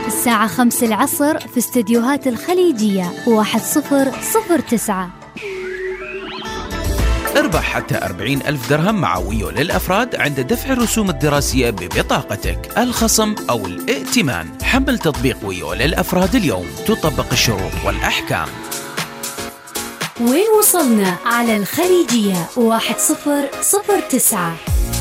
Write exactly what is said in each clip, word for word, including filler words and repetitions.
الساعة خمس العصر في استديوهات الخليجية واحد صفر صفر تسعة. اربح حتى أربعين ألف درهم مع ويو للأفراد عند دفع الرسوم الدراسية ببطاقتك، الخصم أو الائتمان. حمل تطبيق ويو للأفراد اليوم، تطبق الشروط والأحكام. وين وصلنا على الخليجية واحد صفر صفر تسعة.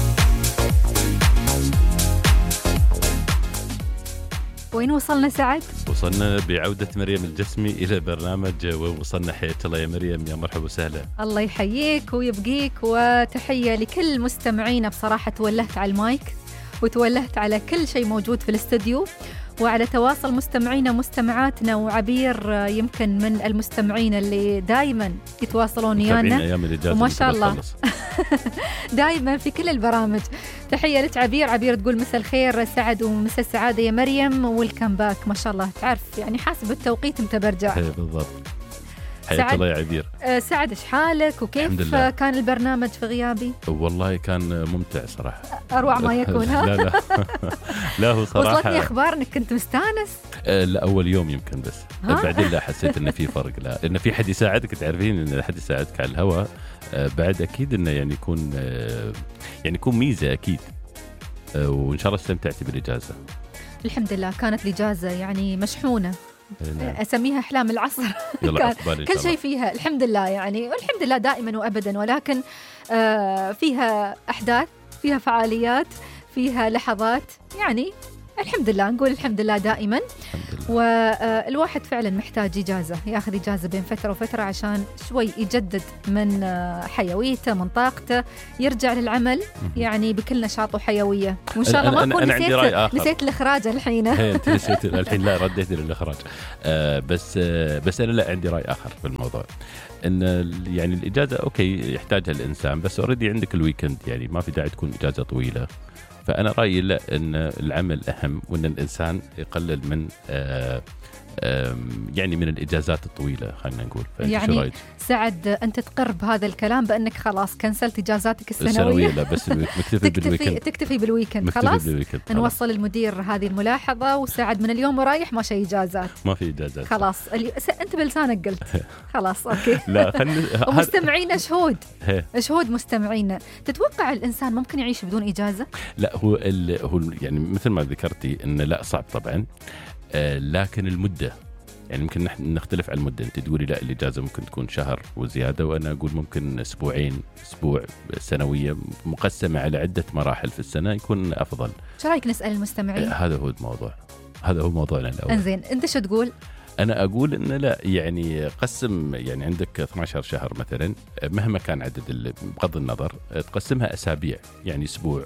وين وصلنا سعد؟ وصلنا بعودة مريم الجسمي إلى برنامج وين وصلنا. حياك الله يا مريم، يا مرحبا وسهلا. الله يحييك ويبقيك، وتحية لكل مستمعينا. بصراحة تولهت على المايك وتولهت على كل شيء موجود في الاستوديو وعلى تواصل مستمعينا ومستمعاتنا. وعبير يمكن من المستمعين اللي دائما يتواصلون ويانا وما شاء الله دائما في كل البرامج. تحية لك عبير. عبير تقول مساء الخير سعد ومساء السعادة يا مريم والكم باك. ما شاء الله تعرف يعني حاسب التوقيت انت برجع. بالضبط. حياك الله يا عبير. سعد ايش حالك وكيف كان البرنامج في غيابي؟ والله كان ممتع صراحة، أروع ما يكون. ها لا لا لا هو صراحة وصلتني أخبار إنك كنت مستانس. أه لا أول يوم يمكن، بس بعدين لا حسيت إنه في فرق. لا إنه في حد يساعدك، تعرفين إن حد يساعدك على الهواء أه بعد أكيد إنه يعني يكون أه يعني يكون ميزة أكيد. أه وإن شاء الله استمتعتي بالإجازة. الحمد لله كانت الإجازة يعني مشحونة. نعم. أسميها أحلام العصر. كل شيء فيها الحمد لله يعني، والحمد لله دائما وأبدا. ولكن آه فيها أحداث، فيها فعاليات، فيها لحظات، يعني الحمد لله نقول الحمد لله دائما. والواحد فعلا محتاج إجازة، ياخذ إجازة بين فترة وفترة عشان شوي يجدد من حيويته من طاقته، يرجع للعمل يعني بكل نشاط وحيوية. وإن شاء الله ما أكون نسيت نسيت الإخراج الحين. أنت نسيت الحين؟ لا رديت للإخراج. آه بس آه بس أنا لا عندي رأي آخر في الموضوع. إن يعني الإجازة أوكي يحتاجها الإنسان، بس أوريدي عندك الويكند، يعني ما في داعي تكون إجازة طويلة. فأنا رأيي لا، أن العمل أهم، وأن الإنسان يقلل من آآ آآ يعني من الإجازات الطويلة خلينا نقول. يعني سعد أنت تقر بهذا الكلام بأنك خلاص كنسلت إجازاتك السنوية؟ السنوية لا، بس مكتفي بالويكند. تكتفي بالويكند خلاص. بالويكند. نوصل المدير هذه الملاحظة، وسعد من اليوم ورايح ما شيء إجازات. ما في إجازات خلاص. أنت بلسانك قلت خلاص أوكي. لا خلنا ومستمعينا شهود شهود مستمعينا، تتوقع الإنسان ممكن يعيش بدون إجازة؟ لا هو هو يعني مثل ما ذكرتي إنه لا صعب طبعا، آه لكن المدة يعني ممكن نحن نختلف على المدة. أنت تقولي لا الإجازة ممكن تكون شهر وزيادة، وأنا أقول ممكن أسبوعين، أسبوع سنوية مقسمة على عدة مراحل في السنة يكون أفضل. شو رأيك نسأل المستمعين؟ آه هذا هو الموضوع، هذا هو موضوعنا الأول. أنزين أنت شو تقول؟ أنا أقول إن لا يعني قسم، يعني عندك اثنا عشر شهر مثلا مهما كان عدد، بغض النظر تقسمها أسابيع، يعني أسبوع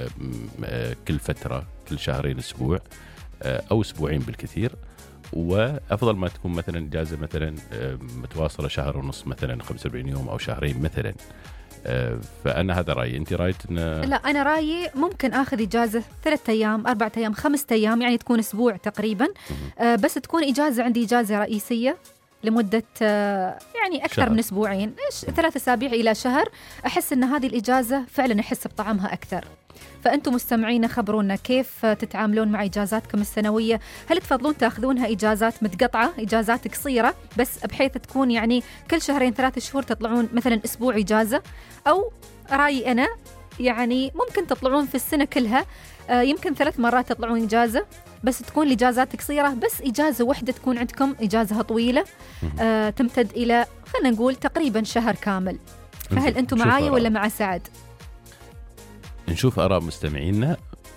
كل فترة، كل شهرين أسبوع أو أسبوعين بالكثير. وأفضل ما تكون مثلا إجازة مثلا متواصلة شهر ونص مثلا خمسة وأربعين يوم أو شهرين مثلا. فأنا هذا رأيي. أنت رأيت إن لا، أنا رأيي ممكن أخذ إجازة ثلاثة أيام أربعة أيام خمسة أيام، يعني تكون أسبوع تقريبا. آه بس تكون إجازة عندي إجازة رئيسية لمدة آه يعني أكثر شهر. من أسبوعين، ثلاثة أسابيع إلى شهر. أحس إن هذه الإجازة فعلا أحس بطعمها أكثر. فأنتم مستمعين خبرونا كيف تتعاملون مع إجازاتكم السنوية. هل تفضلون تأخذونها إجازات متقطعة، إجازات قصيرة بس بحيث تكون يعني كل شهرين ثلاثة شهور تطلعون مثلا أسبوع إجازة، أو رأيي أنا يعني ممكن تطلعون في السنة كلها آه يمكن ثلاث مرات تطلعون إجازة بس تكون الإجازات قصيرة، بس إجازة واحدة تكون عندكم إجازة طويلة آه تمتد إلى خلينا نقول تقريبا شهر كامل. فهل أنتم معاي ولا مع سعد؟ نشوف آراء مستمعينا،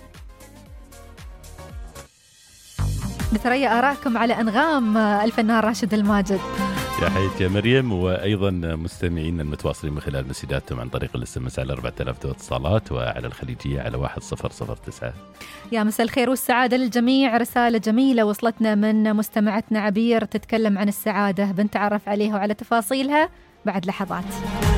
نتريا آراءكم على أنغام الفنان راشد الماجد. يا حياتي يا مريم. وأيضا مستمعينا المتواصلين من خلال مسجاتهم عن طريق الاس ام اس على أربعة آلاف اتصالات، وعلى الخليجية على واحد صفر صفر تسعة. يا مساء الخير والسعادة للجميع. رسالة جميلة وصلتنا من مستمعتنا عبير تتكلم عن السعادة، بنتعرف عليها وعلى تفاصيلها بعد لحظات.